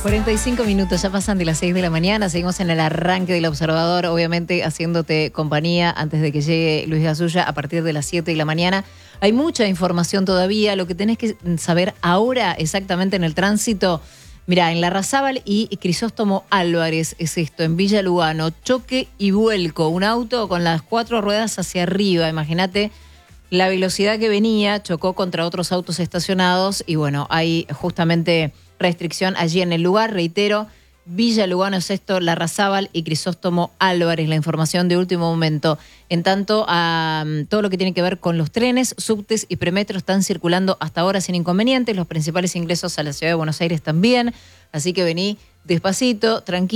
45 minutos, ya pasan de las 6 de la mañana, seguimos en el arranque del Observador, obviamente haciéndote compañía antes de que llegue Luis Gasulla a partir de las 7 de la mañana. Hay mucha información todavía, lo que tenés que saber ahora exactamente en el tránsito. Mirá, en Larrazábal y Crisóstomo Álvarez es esto, en Villa Lugano, choque y vuelco, un auto con las 4 ruedas hacia arriba, imagínate la velocidad que venía, chocó contra otros autos estacionados y bueno, hay justamente restricción allí en el lugar, reitero, Villa Lugano es esto, Larrazábal y Crisóstomo Álvarez, la información de último momento. En tanto, todo lo que tiene que ver con los trenes, subtes y premetros están circulando hasta ahora sin inconvenientes, los principales ingresos a la ciudad de Buenos Aires también, así que vení despacito, tranquilo.